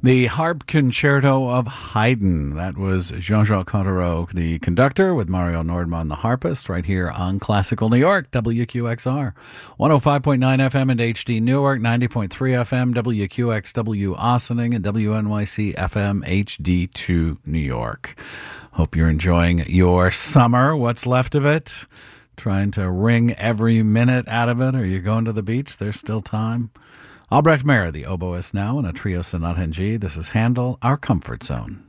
The Harp Concerto of Haydn. That was Jean-Jacques Contreras, the conductor, with Mario Nordman, the harpist, right here on Classical New York, WQXR. 105.9 FM and HD Newark, 90.3 FM, WQXW Ossining, and WNYC FM HD2 New York. Hope you're enjoying your summer, what's left of it. Trying to wring every minute out of it. Are you going to the beach? There's still time. Albrecht Meyer, the oboist now, in a trio sonata in G. This is Handel, Our Comfort Zone.